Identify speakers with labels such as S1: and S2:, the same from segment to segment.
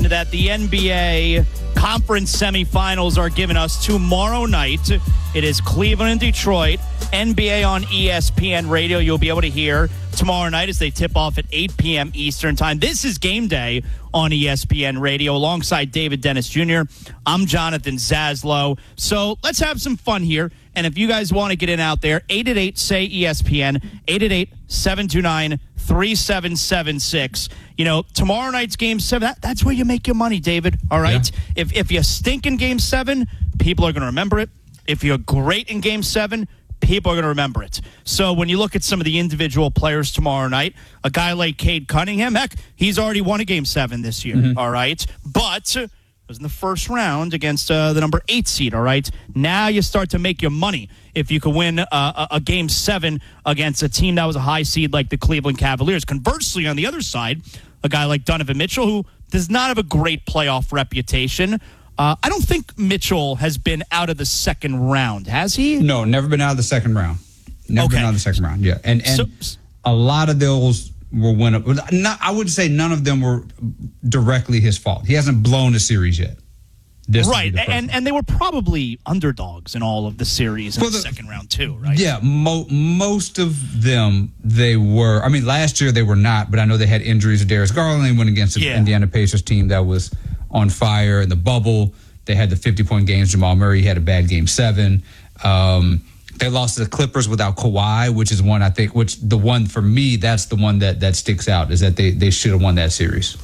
S1: that the NBA conference semifinals are giving us tomorrow night. It is Cleveland and Detroit. NBA on ESPN Radio. You'll be able to hear tomorrow night as they tip off at 8 p.m. Eastern Time. This is Game Day on ESPN Radio alongside David Dennis Jr. I'm Jonathan Zaslow. So let's have some fun here. And if you guys want to get in out there, 888-SAY-ESPN, 888-729-3776. You know, tomorrow night's Game 7, that's where you make your money, David, all right? Yeah. If you stink in Game 7, people are going to remember it. If you're great in Game 7, people are going to remember it. So when you look at some of the individual players tomorrow night, a guy like Cade Cunningham, heck, he's already won a Game 7 this year, all right? But it was in the first round against the number 8 seed, all right? Now you start to make your money if you can win a Game 7 against a team that was a high seed like the Cleveland Cavaliers. Conversely, on the other side, a guy like Donovan Mitchell, who does not have a great playoff reputation. I don't think Mitchell has been out of the second round, has he?
S2: No, never been out of the second round. Never been out of the second round, yeah. And a lot of those were winnable. I would say none of them were directly his fault. He hasn't blown a series yet.
S1: Right, and they were probably underdogs in all of the series in the second round too, right?
S2: Yeah, most of them they were. I mean, last year they were not, but I know they had injuries to Darius Garland. They went against the Indiana Pacers team that was on fire in the bubble. They had the 50-point games. Jamal Murray had a bad Game 7. They lost to the Clippers without Kawhi, which is one I think, the one for me, that's the one that sticks out, is that they should have won that series.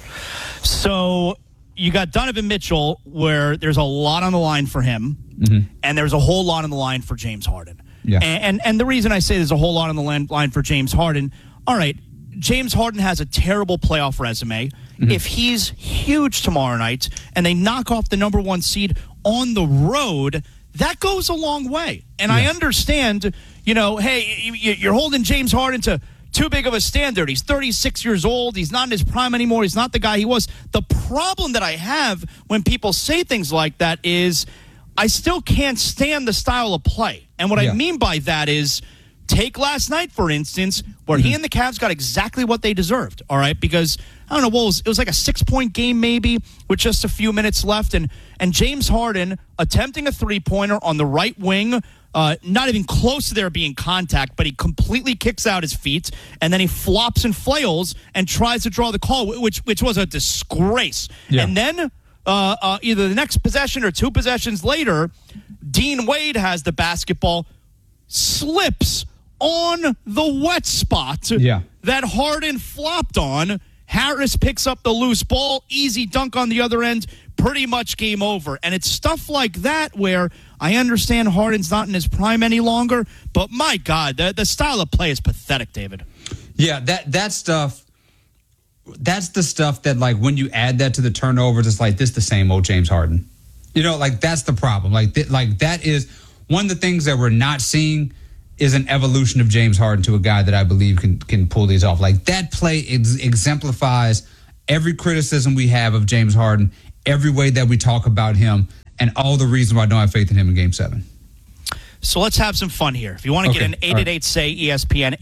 S1: So you got Donovan Mitchell, where there's a lot on the line for him, and there's a whole lot on the line for James Harden. Yeah. And the reason I say there's a whole lot on the line for James Harden, all right, James Harden has a terrible playoff resume. If he's huge tomorrow night and they knock off the number 1 seed on the road, that goes a long way. And I understand, you know, hey, you're holding James Harden to too big of a standard. He's 36 years old. He's not in his prime anymore. He's not the guy he was. The problem that I have when people say things like that is I still can't stand the style of play. And what I mean by that is, take last night, for instance, where he and the Cavs got exactly what they deserved, all right? Because, I don't know, it was like a 6-point game maybe with just a few minutes left. And James Harden attempting a three-pointer on the right wing, not even close to there being contact, but he completely kicks out his feet, and then he flops and flails and tries to draw the call, which was a disgrace. Yeah. And then either the next possession or 2 possessions later, Dean Wade has the basketball, slips on the wet spot that Harden flopped on. Harris picks up the loose ball, easy dunk on the other end, pretty much game over. And it's stuff like that where I understand Harden's not in his prime any longer, but my God, the style of play is pathetic, David.
S2: Yeah, that stuff, that's the stuff that, like, when you add that to the turnovers, it's like, this the same old James Harden. You know, like, that's the problem. Like that is one of the things that we're not seeing is an evolution of James Harden to a guy that I believe can pull these off. Like, that play exemplifies every criticism we have of James Harden, every way that we talk about him, and all the reasons why I don't have faith in him in Game 7.
S1: So let's have some fun here. If you want to get an 888-SAY-ESPN,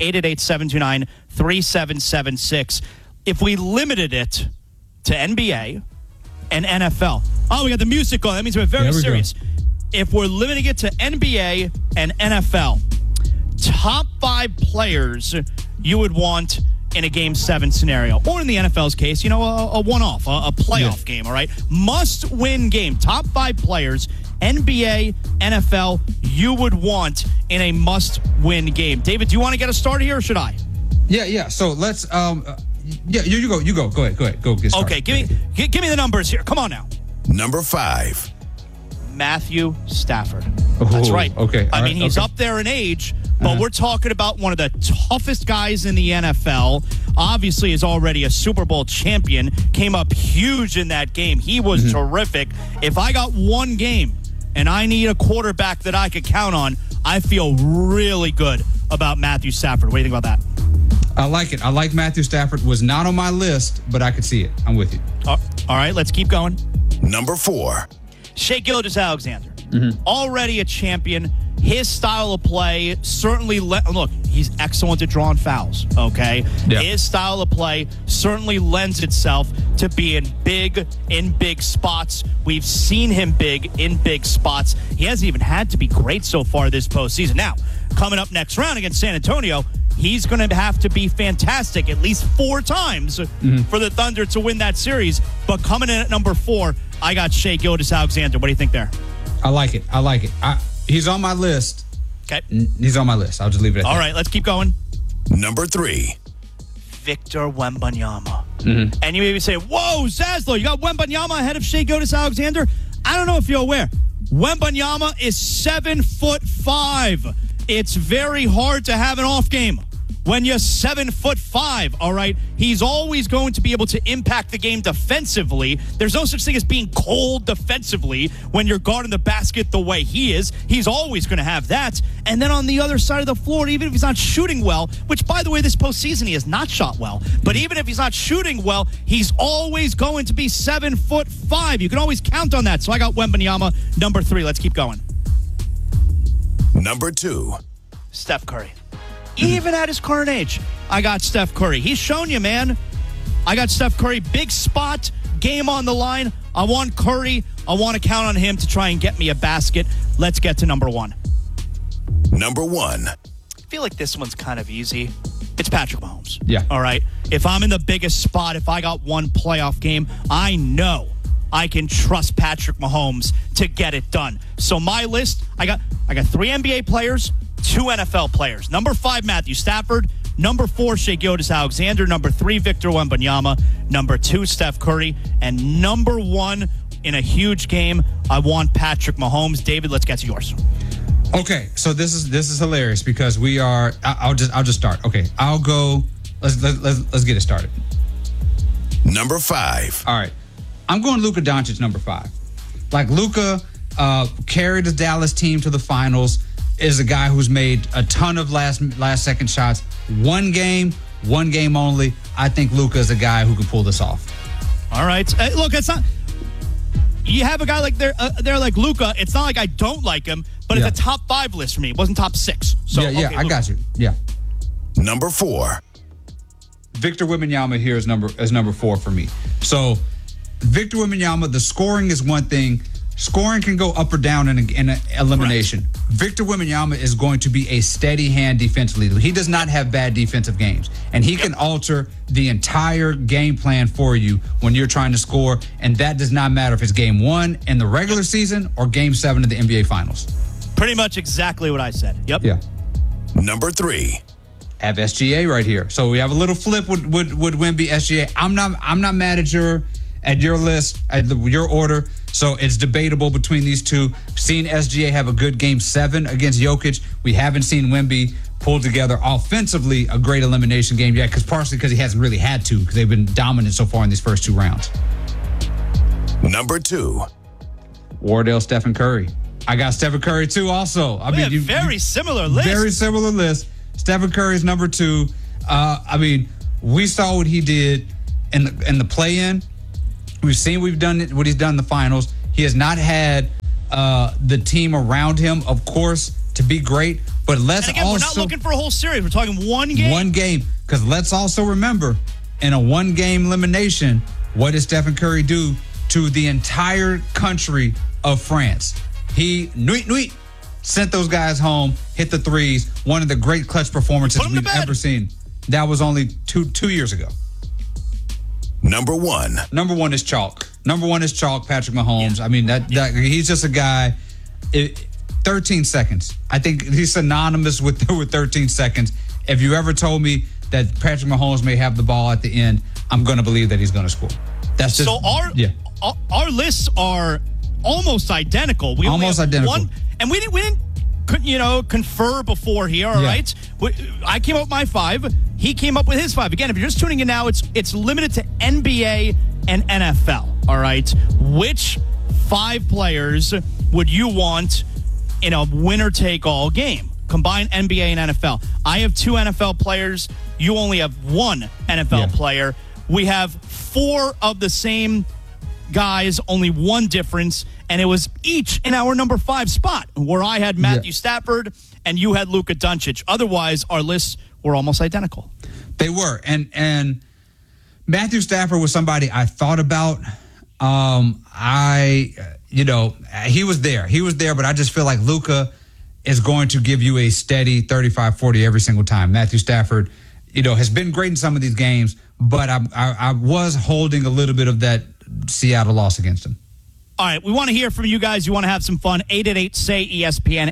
S1: 888-729-3776. If we limited it to NBA and NFL. Oh, we got the music on. That means we're very serious. If we're limiting it to NBA and NFL, top 5 players you would want in a Game 7 scenario, or in the NFL's case, you know, a one-off, a playoff game, all right? Must-win game. Top 5 players, NBA, NFL, you would want in a must-win game. David, do you want to get us started here, or should I?
S2: Yeah. So let's, you go. Go ahead. Go get started.
S1: Okay, give me the numbers here. Come on now.
S3: Number 5.
S1: Matthew Stafford. That's right.
S2: Okay.
S1: I mean, he's up there in age, but we're talking about one of the toughest guys in the NFL. Obviously, is already a Super Bowl champion. Came up huge in that game. He was terrific. If I got one game and I need a quarterback that I could count on, I feel really good about Matthew Stafford. What do you think about that?
S2: I like it. I like Matthew Stafford. Was not on my list, but I could see it. I'm with you.
S1: All right, let's keep going.
S3: Number 4.
S1: Shai Gilgeous-Alexander. already a champion. His style of play certainly, look, he's excellent at drawing fouls, okay? Yeah. His style of play certainly lends itself to being big in big spots. We've seen him big in big spots. He hasn't even had to be great so far this postseason. Now, coming up next round against San Antonio, he's going to have to be fantastic at least 4 times for the Thunder to win that series. But coming in at number 4, I got Shai Gilgeous-Alexander. What do you think there?
S2: I like it. He's on my list.
S1: Okay.
S2: He's on my list. I'll just leave it at that.
S1: All right, let's keep going.
S3: Number 3.
S1: Victor Wembanyama. And you maybe say, whoa, Zaslow, you got Wembanyama ahead of Shai Gilgeous-Alexander? I don't know if you're aware. Wembanyama is 7'5". It's very hard to have an off game when you're 7'5", all right? He's always going to be able to impact the game defensively. There's no such thing as being cold defensively when you're guarding the basket the way he is. He's always going to have that. And then on the other side of the floor, even if he's not shooting well, which, by the way, this postseason he has not shot well, but even if he's not shooting well, he's always going to be 7'5". You can always count on that. So I got Wembanyama, number 3. Let's keep going.
S3: Number 2.
S1: Steph Curry. Even at his current age, I got Steph Curry. He's shown you, man. I got Steph Curry. Big spot, game on the line. I want Curry. I want to count on him to try and get me a basket. Let's get to number 1.
S3: Number 1.
S1: I feel like this one's kind of easy. It's Patrick Mahomes.
S2: Yeah.
S1: All right. If I'm in the biggest spot, if I got one playoff game, I know I can trust Patrick Mahomes to get it done. So my list, I got 3 NBA players, 2 NFL players. Number 5, Matthew Stafford. Number 4, Shai Gilgeous-Alexander. Number 3, Victor Wembanyama. Number 2, Steph Curry. And number 1, in a huge game, I want Patrick Mahomes. David, let's get to yours.
S2: Okay, so this is hilarious because we are. I'll just start. Okay, I'll go. Let's get it started.
S3: Number 5.
S2: All right, I'm going Luka Doncic, number 5. Like Luka carried the Dallas team to the finals. Is a guy who's made a ton of last second shots. One game only. I think Luka is a guy who can pull this off.
S1: All right. Look, it's not. You have a guy like they're like Luka. It's not like I don't like him, but it's a top 5 list for me. It wasn't top 6. So
S2: yeah,
S1: okay,
S2: I got you. Yeah.
S3: Number 4.
S2: Victor Wembanyama here is number 4 for me. So Victor Wembanyama, the scoring is one thing. Scoring can go up or down in an elimination. Correct. Victor Wembanyama is going to be a steady hand defensively. He does not have bad defensive games, and he can alter the entire game plan for you when you're trying to score, and that does not matter if it's game 1 in the regular season or game 7 in the NBA Finals.
S1: Pretty much exactly what I said. Yep.
S2: Yeah.
S3: Number 3.
S2: Have SGA right here. So we have a little flip with Wemby, SGA. I'm not mad at your list, at your order. So it's debatable between these two. Seen SGA have a good game 7 against Jokic. We haven't seen Wemby pull together offensively a great elimination game yet, partially because he hasn't really had to, because they've been dominant so far in these first 2 rounds.
S3: Number 2.
S2: Wardell, Stephen Curry. I got Stephen Curry too also.
S1: Very similar list.
S2: Very similar list. Stephen Curry's number 2. We saw what he did in the play-in. We've seen what he's done in the finals. He has not had the team around him, of course, to be great. But let's
S1: we're not looking for a whole series. We're talking one game.
S2: One game. Because let's also remember, in a one-game elimination, what did Stephen Curry do to the entire country of France? He sent those guys home, hit the threes. One of the great clutch performances we've ever seen. That was only two years ago.
S3: Number 1.
S2: Number 1 is chalk. Patrick Mahomes. Yeah. That he's just a guy. 13 seconds. I think he's synonymous with 13 seconds. If you ever told me that Patrick Mahomes may have the ball at the end, I'm going to believe that he's going to score. That's just,
S1: so our lists are almost identical. We
S2: almost identical.
S1: One, and we didn't confer before here, all right? I came up with my 5. He came up with his 5. Again, if you're just tuning in now, it's limited to NBA and NFL, all right? Which 5 players would you want in a winner-take-all game? Combine NBA and NFL. I have 2 NFL players. You only have 1 NFL player. We have 4 of the same guys, only one difference, and it was each in our number 5 spot, where I had Matthew Stafford and you had Luka Doncic. Otherwise, our lists were almost identical.
S2: They were, and Matthew Stafford was somebody I thought about. He was there, but I just feel like Luka is going to give you a steady 35-40 every single time. Matthew Stafford, has been great in some of these games, but I was holding a little bit of that Seattle loss against him.
S1: All right, we want to hear from you guys. You want to have some fun. 888-SAY-ESPN,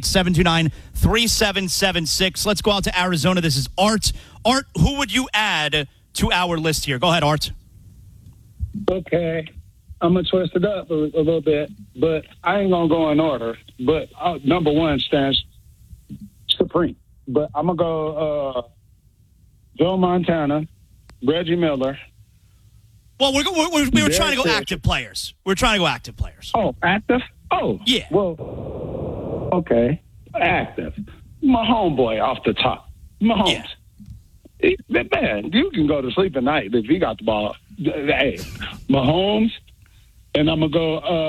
S1: 888-729-3776. Let's go out to Arizona. This is Art. Art, who would you add to our list here? Go ahead, Art.
S4: Okay. I'm going to twist it up a little bit, but I ain't going to go in order. But number 1 stands supreme. But I'm going to go Joe Montana, Reggie Miller.
S1: Well, we were trying to go active players. We're trying to go active players.
S4: Oh, active? Oh.
S1: Yeah.
S4: Well, okay. Active. My homeboy off the top. Mahomes. Yeah. Man, you can go to sleep at night if he got the ball. Hey, Mahomes, and I'm going to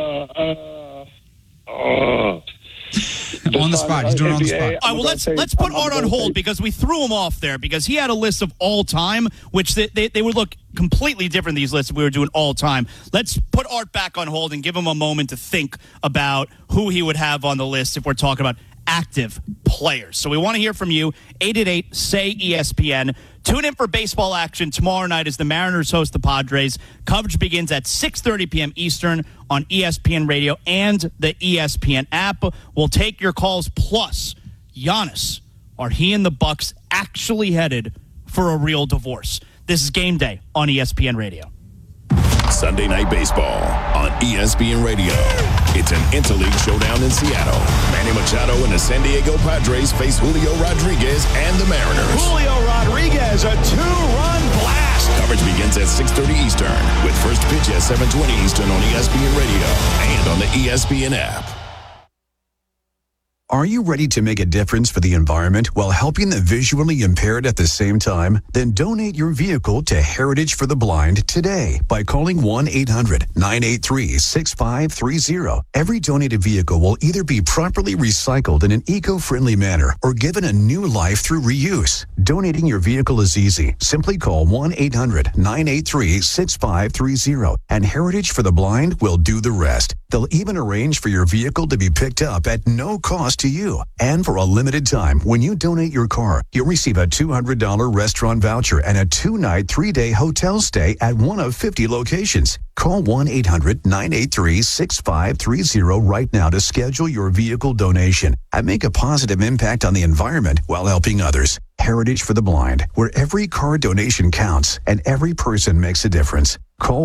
S4: go
S2: on the spot. He's doing it on the spot.
S1: All right, well, let's put Art on hold because we threw him off there because he had a list of all time, which they would look completely different, these lists, if we were doing all time. Let's put Art back on hold and give him a moment to think about who he would have on the list if we're talking about active players. So we want to hear from you. 888-SAY-ESPN. Tune in for baseball action tomorrow night as the Mariners host the Padres. Coverage begins at 6:30 p.m. Eastern on ESPN Radio and the ESPN app. We'll take your calls. Plus, Giannis, are he and the Bucks actually headed for a real divorce? This is Game Day on ESPN Radio.
S3: Sunday Night Baseball on ESPN Radio. It's an interleague showdown in Seattle. Manny Machado and the San Diego Padres face Julio Rodriguez and the Mariners.
S5: Julio Rodriguez, a 2-run blast.
S3: Coverage begins at 6:30 Eastern with first pitch at 7:20 Eastern on ESPN Radio and on the ESPN app.
S6: Are you ready to make a difference for the environment while helping the visually impaired at the same time? Then donate your vehicle to Heritage for the Blind today by calling 1-800-983-6530. Every donated vehicle will either be properly recycled in an eco-friendly manner or given a new life through reuse. Donating your vehicle is easy. Simply call 1-800-983-6530 and Heritage for the Blind will do the rest. They'll even arrange for your vehicle to be picked up at no cost to you. And for a limited time, when you donate your car, you'll receive a $200 restaurant voucher and a 2-night, 3-day hotel stay at one of 50 locations. Call 1-800-983-6530 right now to schedule your vehicle donation and make a positive impact on the environment while helping others. Heritage for the Blind, where every car donation counts and every person makes a difference. Call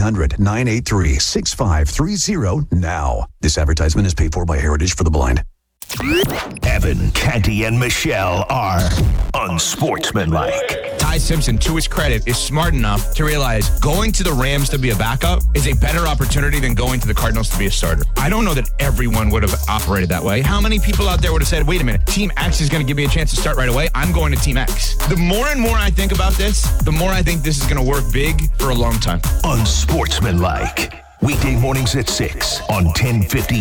S6: 1-800-983-6530 now. This advertisement is paid for by Heritage for the Blind.
S5: Evan, Canty, and Michelle are unsportsmanlike.
S7: Ty Simpson, to his credit, is smart enough to realize going to the Rams to be a backup is a better opportunity than going to the Cardinals to be a starter. I don't know that everyone would have operated that way. How many people out there would have said, wait a minute, Team X is going to give me a chance to start right away. I'm going to Team X. The more and more I think about this, the more I think this is going to work big for a long time.
S5: Unsportsmanlike. Weekday mornings at 6 on 1050